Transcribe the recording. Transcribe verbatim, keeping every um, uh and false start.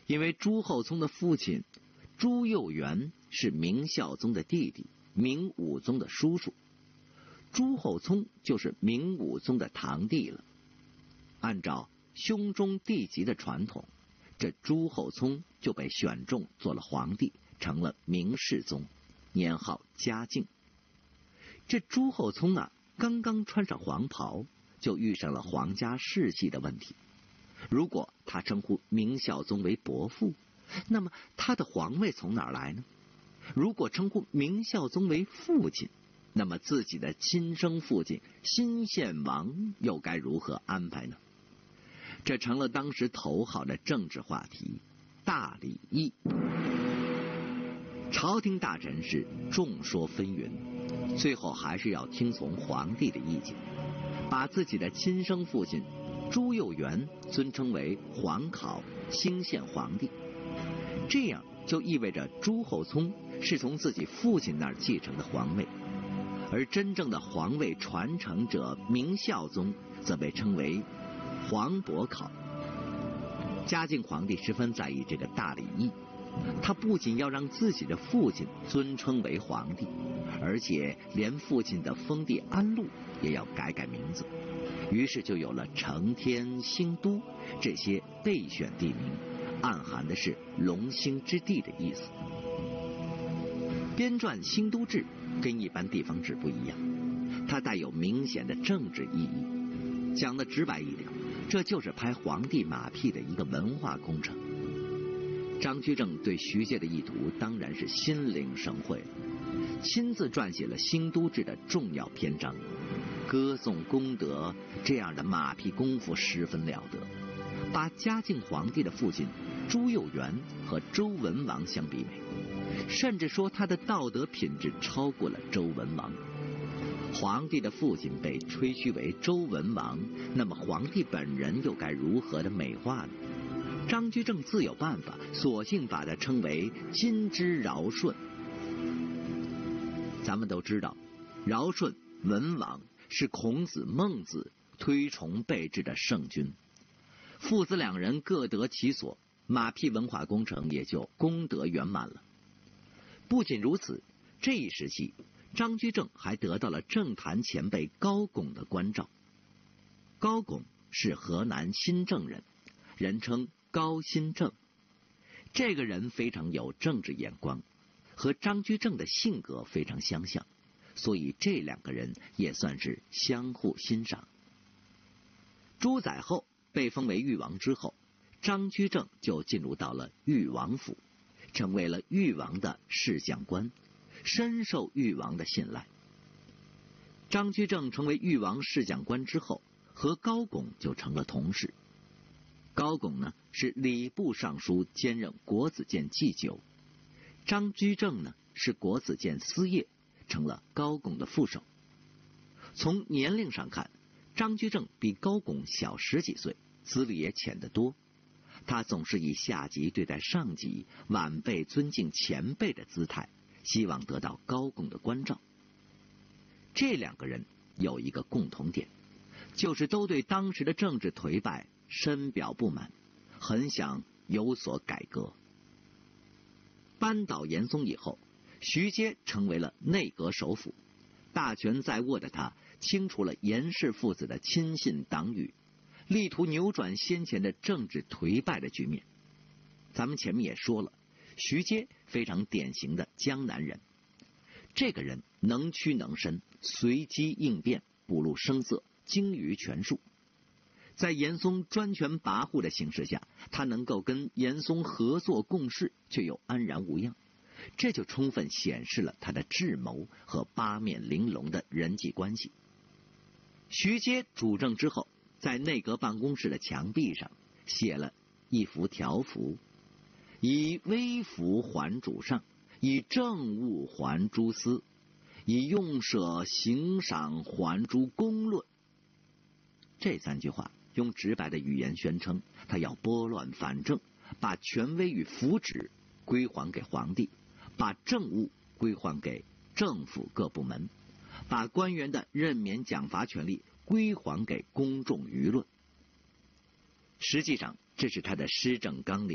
因为朱厚熜的父亲朱佑元是明孝宗的弟弟，明武宗的叔叔，朱厚熜就是明武宗的堂弟了。按照兄终弟及的传统，这朱厚熜就被选中做了皇帝，成了明世宗，年号嘉靖。这朱厚熜啊，刚刚穿上黄袍，就遇上了皇家世系的问题。如果他称呼明孝宗为伯父，那么他的皇位从哪儿来呢？如果称呼明孝宗为父亲，那么自己的亲生父亲新献王又该如何安排呢？这成了当时头号的政治话题，大礼议。朝廷大臣是众说纷纭，最后还是要听从皇帝的意见，把自己的亲生父亲朱佑元尊称为皇考，兴献皇帝。这样就意味着朱厚熜是从自己父亲那儿继承的皇位，而真正的皇位传承者明孝宗则被称为皇伯考。嘉靖皇帝十分在意这个大礼议，他不仅要让自己的父亲尊称为皇帝，而且连父亲的封地安陆也要改改名字。于是就有了承天、兴都这些备选地名，暗含的是龙兴之地的意思。编撰兴都志跟一般地方志不一样，它带有明显的政治意义。讲的直白一点，这就是拍皇帝马屁的一个文化工程。张居正对徐阶的意图当然是心领神会了，亲自撰写了兴都志的重要篇章，歌颂功德，这样的马屁功夫十分了得，把嘉靖皇帝的父亲朱佑元和周文王相比美，甚至说他的道德品质超过了周文王。皇帝的父亲被吹嘘为周文王，那么皇帝本人又该如何的美化呢？张居正自有办法，索性把它称为金之尧舜。咱们都知道，尧舜、文王是孔子、孟子推崇备至的圣君，父子两人各得其所，马屁文化工程也就功德圆满了。不仅如此，这一时期张居正还得到了政坛前辈高拱的关照。高拱是河南新郑人，人称高新正。这个人非常有政治眼光，和张居正的性格非常相像，所以这两个人也算是相互欣赏。朱载垕被封为誉王之后，张居正就进入到了誉王府，成为了誉王的侍讲官，深受誉王的信赖。张居正成为誉王侍讲官之后，和高拱就成了同事。高拱呢是礼部尚书，兼任国子监祭酒；张居正呢是国子监司业，成了高拱的副手。从年龄上看，张居正比高拱小十几岁，资历也浅得多。他总是以下级对待上级、晚辈尊敬前辈的姿态，希望得到高拱的关照。这两个人有一个共同点，就是都对当时的政治颓败深表不满，很想有所改革。扳倒严嵩以后，徐阶成为了内阁首辅，大权在握的他清除了严氏父子的亲信党羽，力图扭转先前的政治颓败的局面。咱们前面也说了，徐阶非常典型的江南人，这个人能屈能伸，随机应变，不露声色，精于权术。在严嵩专权跋扈的形势下，他能够跟严嵩合作共事，却又安然无恙，这就充分显示了他的智谋和八面玲珑的人际关系。徐阶主政之后，在内阁办公室的墙壁上写了一幅条幅：以微服还主上，以政务还诸司，以用舍行赏还诸公论。这三句话用直白的语言宣称，他要拨乱反正，把权威与福祉归还给皇帝，把政务归还给政府各部门，把官员的任免奖罚权利归还给公众舆论。实际上，这是他的施政纲领。